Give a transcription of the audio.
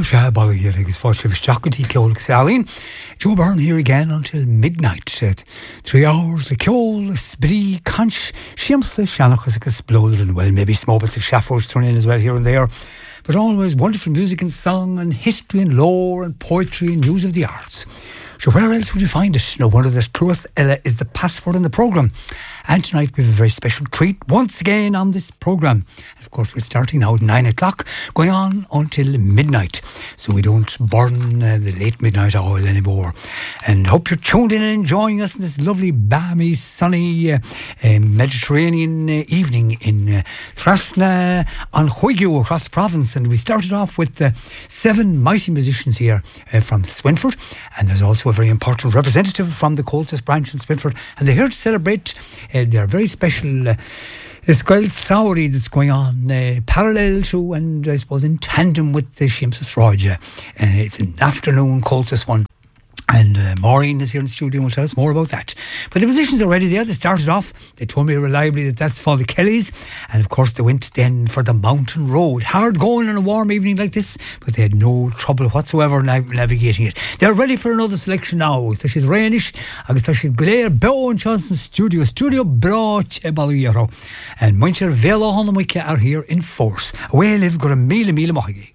Ballyir agus fáilte bhisteachtaí ceol Salín. Joe Byrne here again until midnight. 3 hours, the ceol, sprí, cans, siamsa, seanachas agus blóder and well, maybe small bits of shaffors thrown in as well here and there. But always wonderful music and song and history and lore and poetry and news of the arts. So where else would you find it? No wonder that Truas Ella is the password in the programme. And tonight we have a very special treat once again on this programme. And of course we're starting now at 9 o'clock, going on until midnight. So we don't burn the late midnight oil anymore. And hope you're tuned in and enjoying us in this lovely, balmy, sunny Mediterranean evening in Thrasna on Huigio across the province. And we started off with 7 mighty musicians here from Swinford. And there's also a very important representative from the Colchester branch in Swinford. And they're here to celebrate their very special Scoil Sauri that's going on parallel to and I suppose in tandem with the Shiamsa Sráide. It's an afternoon Colchester one. And Maureen is here in the studio and will tell us more about that. But the musicians are already there. They started off. They told me reliably that that's for the Kellys. And of course they went then for the Mountain Road. Hard going on a warm evening like this, but they had no trouble whatsoever navigating it. They're ready for another selection now. Tá siad Rainish, agus tá siad Gléir Bowen Johnson Studio Brach Ballyero. And Muncher Vela Honamuike are here in force. Away live gur a míle maithigi.